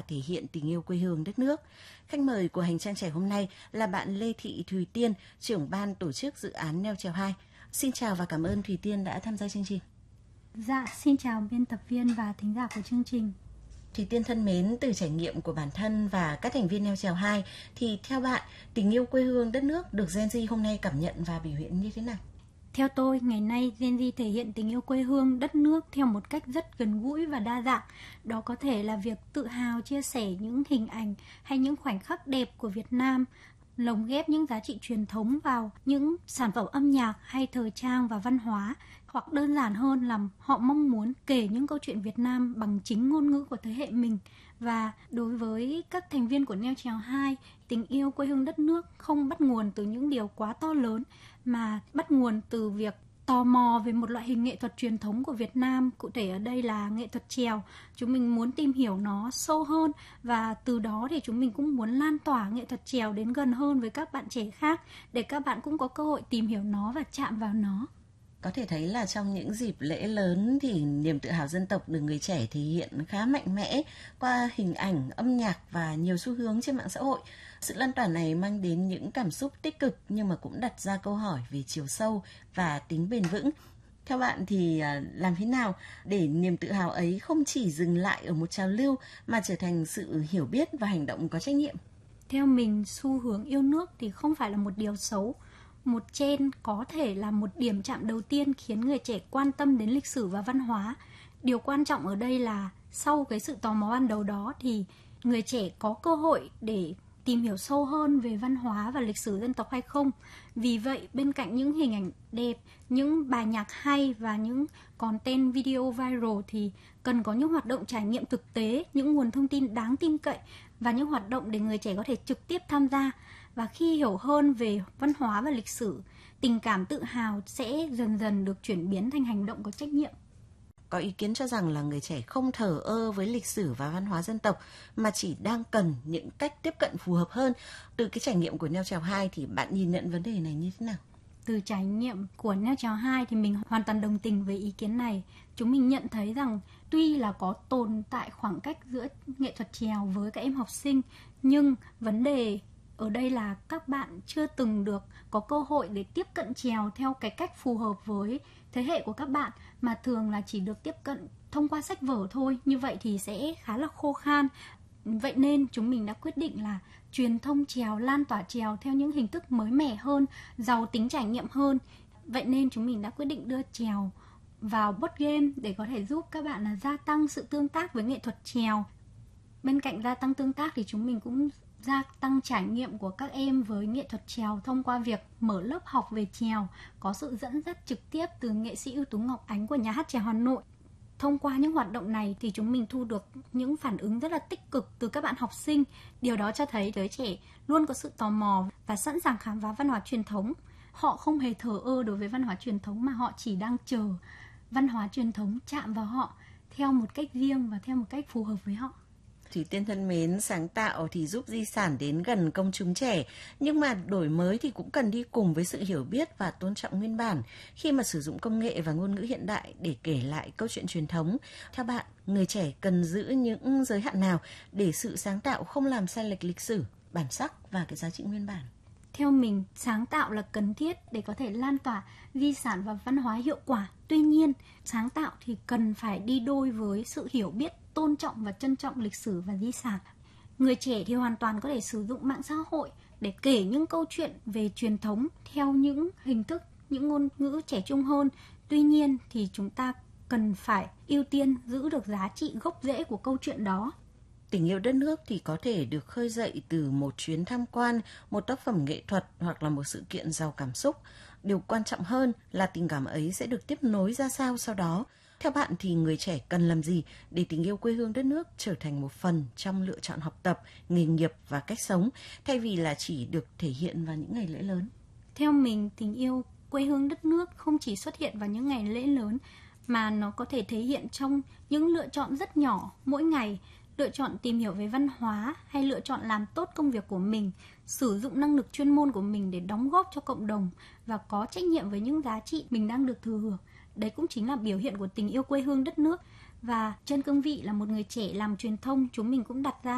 thể hiện tình yêu quê hương đất nước. Khách mời của Hành trang trẻ hôm nay là bạn Lê Thị Thùy Tiên, trưởng ban tổ chức dự án Neo Trèo 2. Xin chào và cảm ơn Thùy Tiên đã tham gia chương trình. Dạ, xin chào biên tập viên và thính giả của chương trình. Thùy Tiên thân mến, từ trải nghiệm của bản thân và các thành viên Neo Trèo 2 thì theo bạn, tình yêu quê hương đất nước được Gen Z hôm nay cảm nhận và biểu hiện như thế nào? Theo tôi, ngày nay Gen Z thể hiện tình yêu quê hương đất nước theo một cách rất gần gũi và đa dạng. Đó có thể là việc tự hào chia sẻ những hình ảnh hay những khoảnh khắc đẹp của Việt Nam, lồng ghép những giá trị truyền thống vào những sản phẩm âm nhạc hay thời trang và văn hóa, hoặc đơn giản hơn là họ mong muốn kể những câu chuyện Việt Nam bằng chính ngôn ngữ của thế hệ mình. Và đối với các thành viên của Neo Trèo 2, tình yêu quê hương đất nước không bắt nguồn từ những điều quá to lớn, mà bắt nguồn từ việc tò mò về một loại hình nghệ thuật truyền thống của Việt Nam, cụ thể ở đây là nghệ thuật chèo. Chúng mình muốn tìm hiểu nó sâu hơn và từ đó thì chúng mình cũng muốn lan tỏa nghệ thuật chèo đến gần hơn với các bạn trẻ khác để các bạn cũng có cơ hội tìm hiểu nó và chạm vào nó. Có thể thấy là trong những dịp lễ lớn thì niềm tự hào dân tộc được người trẻ thể hiện khá mạnh mẽ qua hình ảnh, âm nhạc và nhiều xu hướng trên mạng xã hội. Sự lan tỏa này mang đến những cảm xúc tích cực nhưng mà cũng đặt ra câu hỏi về chiều sâu và tính bền vững. Theo bạn thì làm thế nào để niềm tự hào ấy không chỉ dừng lại ở một trào lưu mà trở thành sự hiểu biết và hành động có trách nhiệm? Theo mình, xu hướng yêu nước thì không phải là một điều xấu. Một trend có thể là một điểm chạm đầu tiên khiến người trẻ quan tâm đến lịch sử và văn hóa. Điều quan trọng ở đây là sau cái sự tò mò ban đầu đó thì người trẻ có cơ hội để tìm hiểu sâu hơn về văn hóa và lịch sử dân tộc hay không. Vì vậy, bên cạnh những hình ảnh đẹp, những bài nhạc hay và những content video viral thì cần có những hoạt động trải nghiệm thực tế, những nguồn thông tin đáng tin cậy và những hoạt động để người trẻ có thể trực tiếp tham gia. Và khi hiểu hơn về văn hóa và lịch sử, tình cảm tự hào sẽ dần dần được chuyển biến thành hành động có trách nhiệm. Có ý kiến cho rằng là người trẻ không thờ ơ với lịch sử và văn hóa dân tộc mà chỉ đang cần những cách tiếp cận phù hợp hơn. Từ cái trải nghiệm của Neo Trèo 2 thì bạn nhìn nhận vấn đề này như thế nào? Từ trải nghiệm của Neo Trèo 2 thì mình hoàn toàn đồng tình với ý kiến này. Chúng mình nhận thấy rằng tuy là có tồn tại khoảng cách giữa nghệ thuật chèo với các em học sinh, nhưng vấn đề ở đây là các bạn chưa từng được có cơ hội để tiếp cận chèo theo cái cách phù hợp với thế hệ của các bạn, mà thường là chỉ được tiếp cận thông qua sách vở thôi. Như vậy thì sẽ khá là khô khan. Vậy nên chúng mình đã quyết định là truyền thông chèo, lan tỏa chèo theo những hình thức mới mẻ hơn, giàu tính trải nghiệm hơn. Vậy nên chúng mình đã quyết định đưa chèo vào board game để có thể giúp các bạn là gia tăng sự tương tác với nghệ thuật chèo. Bên cạnh gia tăng tương tác thì chúng mình cũng gia tăng trải nghiệm của các em với nghệ thuật chèo thông qua việc mở lớp học về chèo, có sự dẫn dắt trực tiếp từ nghệ sĩ ưu tú Ngọc Ánh của Nhà hát chèo Hà Nội. Thông qua những hoạt động này thì chúng mình thu được những phản ứng rất là tích cực từ các bạn học sinh. Điều đó cho thấy giới trẻ luôn có sự tò mò và sẵn sàng khám phá văn hóa truyền thống. Họ không hề thờ ơ đối với văn hóa truyền thống mà họ chỉ đang chờ văn hóa truyền thống chạm vào họ theo một cách riêng và theo một cách phù hợp với họ. Thùy Tiên thân mến, sáng tạo thì giúp di sản đến gần công chúng trẻ, nhưng mà đổi mới thì cũng cần đi cùng với sự hiểu biết và tôn trọng nguyên bản khi mà sử dụng công nghệ và ngôn ngữ hiện đại để kể lại câu chuyện truyền thống. Theo bạn, người trẻ cần giữ những giới hạn nào để sự sáng tạo không làm sai lệch lịch sử, bản sắc và cái giá trị nguyên bản? Theo mình, sáng tạo là cần thiết để có thể lan tỏa di sản và văn hóa hiệu quả. Tuy nhiên, sáng tạo thì cần phải đi đôi với sự hiểu biết, tôn trọng và trân trọng lịch sử và di sản. Người trẻ thì hoàn toàn có thể sử dụng mạng xã hội để kể những câu chuyện về truyền thống theo những hình thức, những ngôn ngữ trẻ trung hơn. Tuy nhiên thì chúng ta cần phải ưu tiên giữ được giá trị gốc rễ của câu chuyện đó. Tình yêu đất nước thì có thể được khơi dậy từ một chuyến tham quan, một tác phẩm nghệ thuật hoặc là một sự kiện giàu cảm xúc. Điều quan trọng hơn là tình cảm ấy sẽ được tiếp nối ra sao sau đó. Theo bạn thì người trẻ cần làm gì để tình yêu quê hương đất nước trở thành một phần trong lựa chọn học tập, nghề nghiệp và cách sống, thay vì là chỉ được thể hiện vào những ngày lễ lớn? Theo mình, tình yêu quê hương đất nước không chỉ xuất hiện vào những ngày lễ lớn, mà nó có thể thể hiện trong những lựa chọn rất nhỏ mỗi ngày. Lựa chọn tìm hiểu về văn hóa hay lựa chọn làm tốt công việc của mình, sử dụng năng lực chuyên môn của mình để đóng góp cho cộng đồng và có trách nhiệm với những giá trị mình đang được thừa hưởng. Đấy cũng chính là biểu hiện của tình yêu quê hương đất nước. Và trên cương vị là một người trẻ làm truyền thông, chúng mình cũng đặt ra